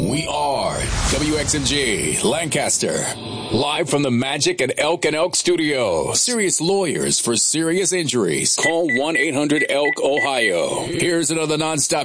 We are WXMG Lancaster. Live from the Magic at Elk and Elk Studio. Serious lawyers for serious injuries. Call 1-800-ELK-OHIO. Here's another nonstop